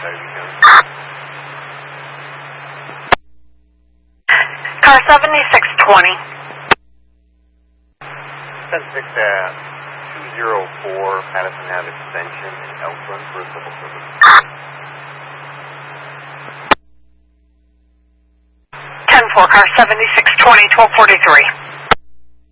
Car 7620. 10-6 at 204 Patterson Ave Extension in Elkland for a civil service. 10-4, car 7620, 1243.